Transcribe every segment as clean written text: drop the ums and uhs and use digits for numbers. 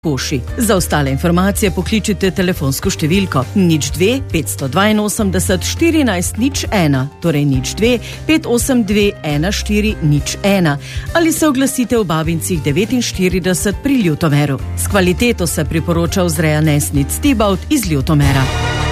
Koši. Za ostale informacije pokličite telefonsko številko 02 582 14 01, torej 02 582 14 01 ali se oglasite v Babincih 49 pri Ljutomeru. S kvaliteto se priporoča vzreja nesnic Tibaut iz Ljutomera.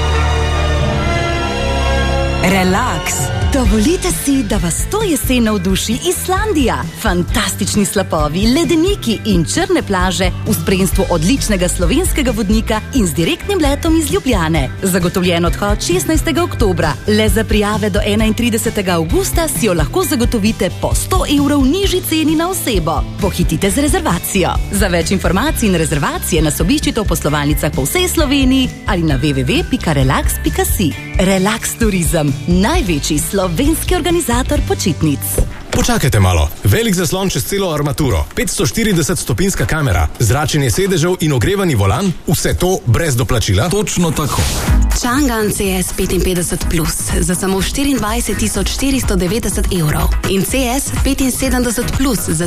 Relax. Dovolite si, da vas to jesen navduši Islandija. Fantastični slapovi, ledeniki in črne plaže v spremstvu odličnega slovenskega vodnika in z direktnim letom iz Ljubljane. Zagotovljen odhod 16. oktobra. Le za prijave do 31. avgusta si jo lahko zagotovite po 100 evrov nižji ceni na osebo. Pohitite z rezervacijo. Za več informacij in rezervacije nas obiščite v poslovalnicah po vsej Sloveniji ali na www.relax.si. Relax Turizem, največji slovenski organizator počitnic. Počakajte malo. Velik zaslon čez celo armaturo, 540-stopinska kamera, zračenje sedežev in ogrevani volan, vse to brez doplačila? Točno tako. Changan CS 55 Plus za samo 24.490 evrov in CS 75 Plus za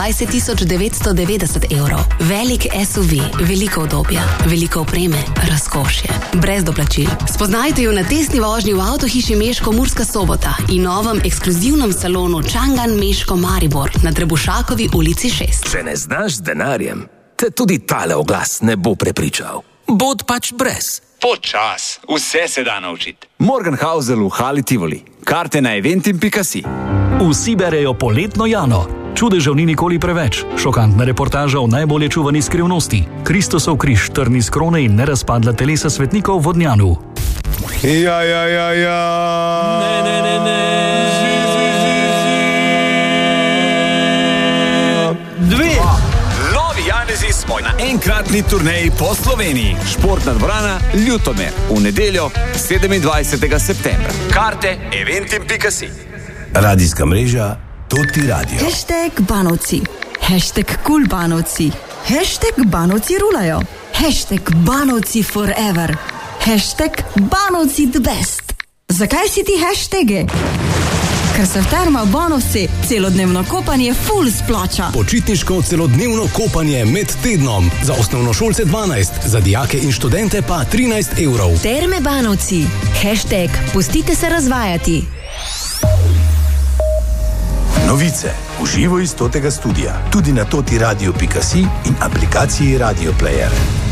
27.990 evrov. Velik SUV, veliko udobja, veliko opreme, razkošje, brez doplačil. Spoznajte jo na testni vožnji v avtohiši Meško Murska Sobota in novem ekskluzivnem salonu Changan Meško Maribor na Trebušakovi ulici 6. Če ne znaš z denarjem, te tudi tale oglas ne bo prepričal. Bod pač brez. Počas, vse se da naučiti. Morgenhausel v Hali Tivoli. Karte na eventim.si. Vsi berejo poletno Jano. Čudežev ni nikoli preveč. Šokantna reportaža o najbolje čuvani skrivnosti. Kristusov križ, trn iz krone in nerazpadla telesa svetnikov v Vodnjanu. Ja. Ne. Janezi smo na enkratni turneji po Sloveniji. Športna dvorana Ljutomer. V nedeljo 27. septembra. Karte eventim.si. Radijska mreža Toti Radio. #Banovci. #KulBanovci. #Banovci rulajo. #Banovci forever. #Banovci the best. Zakaj si ti hashtagi? Ker se v Termah Banovci celodnevno kopanje ful splača. Počitniško celodnevno kopanje med tednom. Za osnovnošolce 12, za dijake in študente pa 13 evrov. Terme Banovci. #pustite se razvajati. Novice v živo iz Totega studia. Tudi na totiradio.si in aplikaciji Radio Player.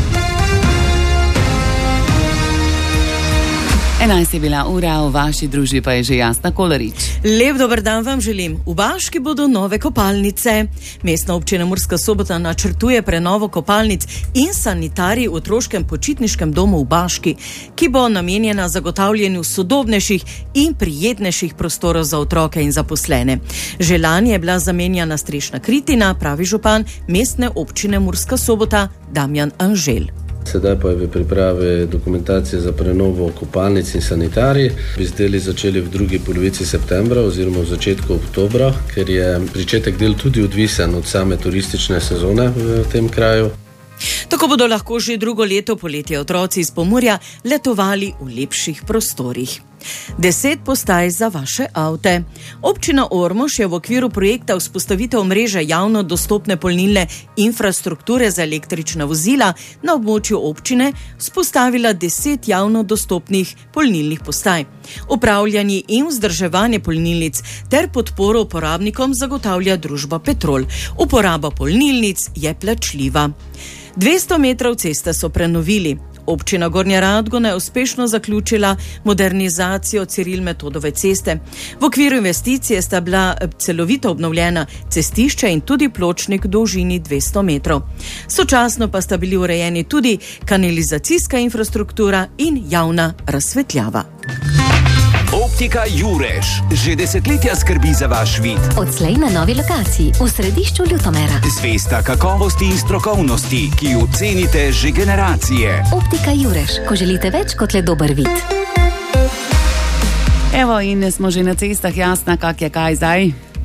11 je bila ura, v vaši družbi pa je že Jasna Kolarič. Lep dober dan vam želim. V Baški bodo nove kopalnice. Mestna občina Murska Sobota načrtuje prenovo kopalnic in sanitarij v otroškem počitniškem domu v Baški, ki bo namenjena zagotavljanju sodobnejših in prijetnejših prostorov za otroke in zaposlene. Že lani je bila zamenjana strešna kritina, pravi župan Mestne občine Murska Sobota Damjan Anžel. Sedaj pa je v pripravi dokumentacije za prenovo kopalnic in sanitarij. Bi z deli začeli v drugi polovici septembra oziroma v začetku oktobra, ker je pričetek del tudi odvisen od same turistične sezone v tem kraju. Tako bodo lahko že drugo leto poletje otroci iz Pomurja letovali v lepših prostorih. 10 postaj za vaše avte. Občina Ormož je v okviru projekta vzpostavitev mreže javno dostopne polnilne infrastrukture za električna vozila na območju občine vzpostavila 10 javno dostopnih polnilnih postaj. Upravljanje in vzdrževanje polnilnic ter podporo uporabnikom zagotavlja družba Petrol. Uporaba polnilnic je plačljiva. 200 metrov ceste so prenovili. Občina Gornja Radgona je uspešno zaključila modernizacijo Ciril-Metodove ceste. V okviru investicije sta bila celovito obnovljena cestišče in tudi pločnik v dolžini 200 metrov. Sočasno pa sta bili urejeni tudi kanalizacijska infrastruktura in javna razsvetljava. Optika Jureš že desetletja skrbi za vaš vid. Odslej na novi lokaciji v središču Ljutomera. Zvesta kakovosti in strokovnosti, ki jo cenite že generacije. Optika Jureš, ko želite več kot le dober vid. Evo in smo že na cestah, Jasna, kak je kaj zdaj?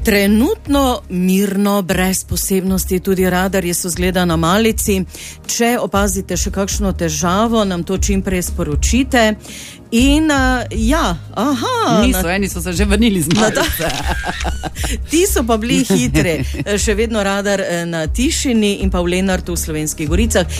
Trenutno mirno, brez posebnosti, tudi radarji so zgleda na malici. Če opazite še kakšno težavo, nam to čim prej sporočite. In eni so se že vrnili z malice. Ti so pa bili hitri. Še vedno radar na Tišini in pa v Lenartu v Slovenskih Goricah.